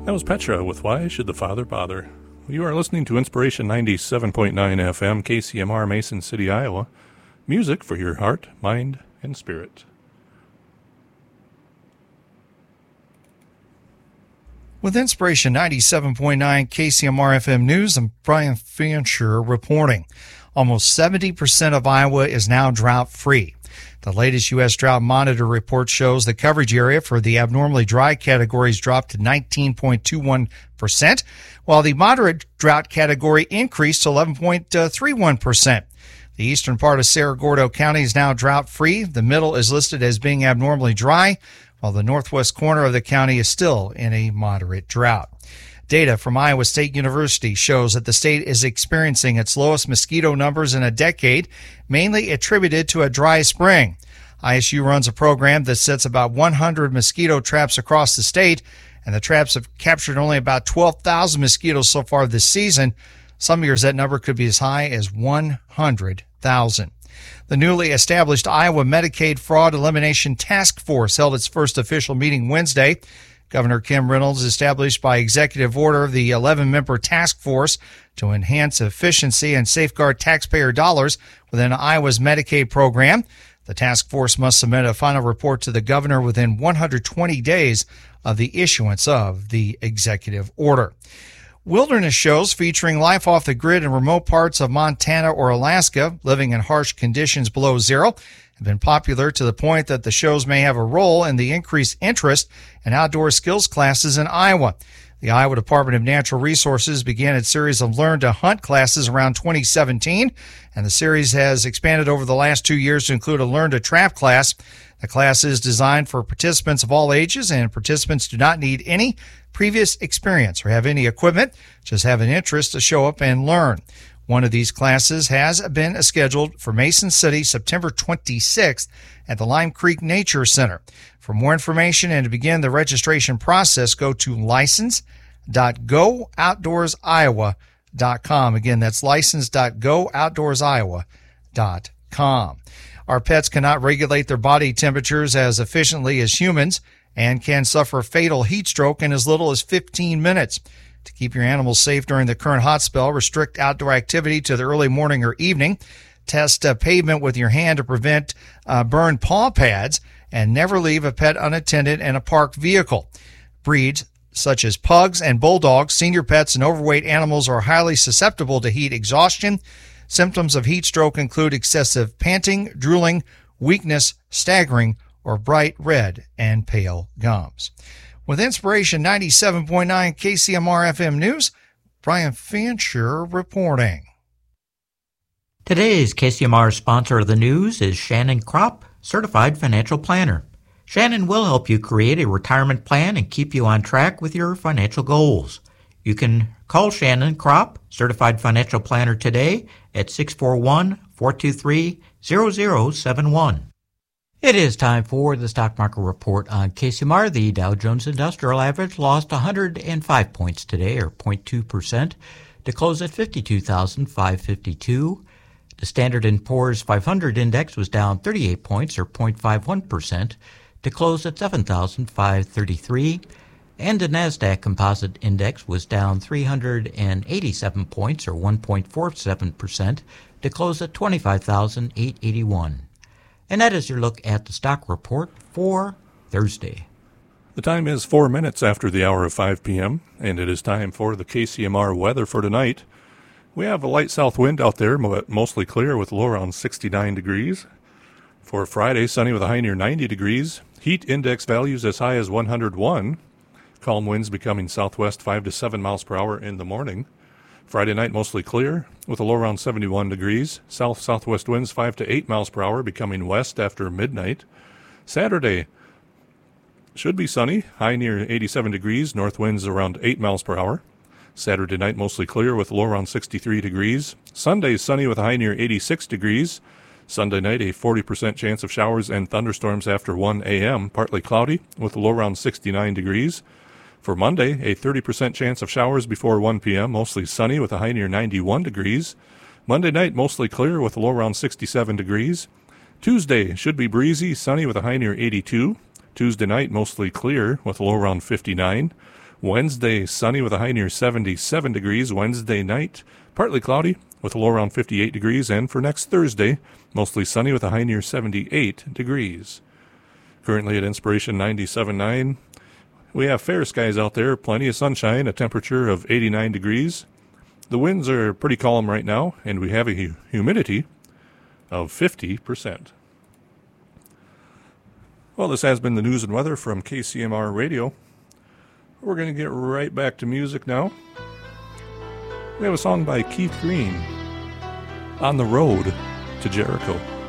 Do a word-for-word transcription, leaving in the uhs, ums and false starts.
That was Petra with Why Should the Father Bother? You are listening to Inspiration ninety-seven point nine F M, K C M R, Mason City, Iowa. Music for your heart, mind, and spirit. With Inspiration ninety-seven point nine K C M R F M News, I'm Brian Fancher reporting. Almost seventy percent of Iowa is now drought-free. The latest U S Drought Monitor report shows the coverage area for the abnormally dry categories dropped to nineteen point two one percent, while the moderate drought category increased to eleven point three one percent. The eastern part of Cerro Gordo County is now drought-free. The middle is listed as being abnormally dry, while the northwest corner of the county is still in a moderate drought. Data from Iowa State University shows that the state is experiencing its lowest mosquito numbers in a decade, mainly attributed to a dry spring. I S U runs a program that sets about one hundred mosquito traps across the state, and the traps have captured only about twelve thousand mosquitoes so far this season. Some years that number could be as high as one hundred thousand. The newly established Iowa Medicaid Fraud Elimination Task Force held its first official meeting Wednesday. Governor Kim Reynolds established by executive order the eleven-member task force to enhance efficiency and safeguard taxpayer dollars within Iowa's Medicaid program. The task force must submit a final report to the governor within one hundred twenty days of the issuance of the executive order. Wilderness shows featuring life off the grid in remote parts of Montana or Alaska, living in harsh conditions below zero, have been popular to the point that the shows may have a role in the increased interest in outdoor skills classes in Iowa. The Iowa Department of Natural Resources began its series of Learn to Hunt classes around twenty seventeen, and the series has expanded over the last two years to include a Learn to Trap class. The class is designed for participants of all ages, and participants do not need any previous experience or have any equipment, just have an interest to show up and learn. One of these classes has been scheduled for Mason City, September twenty-sixth at the Lime Creek Nature Center. For more information and to begin the registration process, go to license dot go outdoors iowa dot com. Again, that's license dot go outdoors iowa dot com. Our pets cannot regulate their body temperatures as efficiently as humans and can suffer fatal heat stroke in as little as fifteen minutes. To keep your animals safe during the current hot spell, restrict outdoor activity to the early morning or evening. Test uh, pavement with your hand to prevent uh, burned paw pads, and never leave a pet unattended in a parked vehicle. Breeds such as pugs and bulldogs, senior pets, and overweight animals are highly susceptible to heat exhaustion. Symptoms of heat stroke include excessive panting, drooling, weakness, staggering, or bright red and pale gums. With Inspiration ninety-seven point nine K C M R F M News, Brian Fancher reporting. Today's K C M R sponsor of the news is Shannon Kropp, Certified Financial Planner. Shannon will help you create a retirement plan and keep you on track with your financial goals. You can call Shannon Kropp, Certified Financial Planner, today at six four one, four two three, zero zero seven one. It is time for the stock market report on K C M R. The Dow Jones Industrial Average lost one hundred five points today, or zero point two percent, to close at fifty-two thousand five hundred fifty-two. The Standard and Poor's five hundred index was down thirty-eight points, or zero point five one percent, to close at seven thousand five hundred thirty-three. And the Nasdaq Composite Index was down three hundred eighty-seven points, or one point four seven percent, to close at twenty-five thousand eight hundred eighty-one. And that is your look at the stock report for Thursday. The time is four minutes after the hour of five p.m., and it is time for the K C M R weather for tonight. We have a light south wind out there, mostly clear with a low around sixty-nine degrees. For Friday, sunny with a high near ninety degrees. Heat index values as high as one hundred one. Calm winds becoming southwest five to seven miles per hour in the morning. Friday night, mostly clear with a low around seventy-one degrees. South-southwest winds five to eight miles per hour becoming west after midnight. Saturday should be sunny, high near eighty-seven degrees. North winds around eight miles per hour. Saturday night, mostly clear with a low around sixty-three degrees. Sunday, sunny with a high near eighty-six degrees. Sunday night, a forty percent chance of showers and thunderstorms after one a.m., partly cloudy with a low around sixty-nine degrees. For Monday, a thirty percent chance of showers before one p.m., mostly sunny with a high near ninety-one degrees. Monday night, mostly clear with a low around sixty-seven degrees. Tuesday should be breezy, sunny with a high near eighty-two. Tuesday night, mostly clear with a low around fifty-nine. Wednesday, sunny with a high near seventy-seven degrees. Wednesday night, partly cloudy with a low around fifty-eight degrees. And for next Thursday, mostly sunny with a high near seventy-eight degrees. Currently at Inspiration ninety-seven point nine, we have fair skies out there, plenty of sunshine, a temperature of eighty-nine degrees. The winds are pretty calm right now, and we have a hu- humidity of fifty percent. Well, this has been the news and weather from K C M R Radio. We're going to get right back to music now. We have a song by Keith Green, On the Road to Jericho.